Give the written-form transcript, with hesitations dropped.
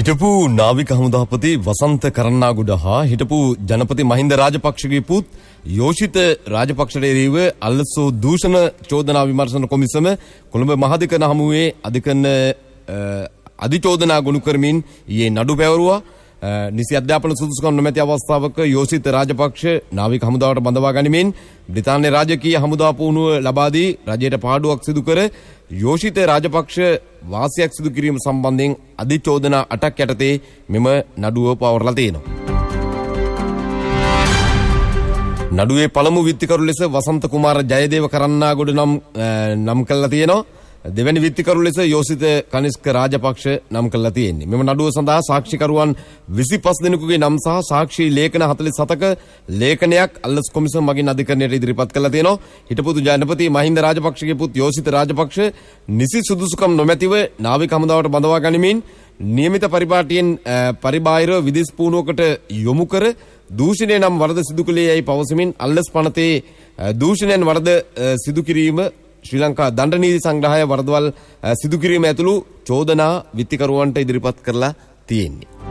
හිටපු නාවික හමුදාපති වසන්ත කරන්නාගොඩ හා හිටපු ජනපති මහින්ද රාජපක්ෂගේ පුත් යෝෂිත රාජපක්ෂට එරෙහිව අල්ලසෝ දූෂණ චෝදනා විමර්ශන කොමිසම කොළඹ මහාධිකරණ හමුවේ අධිකරණ අධිචෝදනා ගොනු කරමින් ඊයේ නඩු පැවරුවා. නිසි අධ්‍යාපන සුදුසුකම් නොමැති අවස්ථාවක යෝෂිත රාජපක්ෂ නාවික හමුදාවට බඳවා ගනිමින් බ්‍රිතාන්‍ය රාජකීය හමුදා පුහුණුව ලබා දී රජයට පාඩුවක් සිදු කර යෝෂිත රාජපක්ෂ වාසියක් සිදු කිරීම සම්බන්ධයෙන් අධිචෝදනා 8ක් යටතේ මෙම නඩුව පවරලා තියෙනවා. නඩුවේ පළමු විත්තිකරු ලෙස වසන්ත කුමාර ජයදේව කරන්නාගොඩ නම් කළා තියෙනවා. දෙවැනි විත්තිකරු ලෙස යෝෂිත කනිෂ්ක රාජපක්ෂ නම් කළා තියෙන්නේ. මෙම නඩුව සඳහා සාක්ෂිකරුවන් 25 දෙනෙකුගේ නම් සහ සාක්ෂි ලේඛන 47ක ලේඛනයක් අල්ලස් කොමිසම මගින් අධිකරණයට ඉදිරිපත් කළා තියෙනවා. හිටපු ජනපති මහින්ද රාජපක්ෂගේ පුත් යෝෂිත රාජපක්ෂ නිසි සුදුසුකම් නොමැතිව නාවික හමුදාවට බඳවා ගනිමින් නියමිත පරිපාටියෙන් පරිබාහිර විදේශ පුහුණුවකට යොමු කර දූෂණය නම් වරද සිදු කළේ යයි පවසමින් අල්ලස් පනතේ දූෂණයන් වරද සිදු කිරීම ශ්‍රී ලංකා දණ්ඩ නීති සංග්‍රහය වරදවල් සිදු කිරීම ඇතුළු චෝදනා විත්තිකරුවන්ට ඉදිරිපත් කරලා තියෙන්නේ.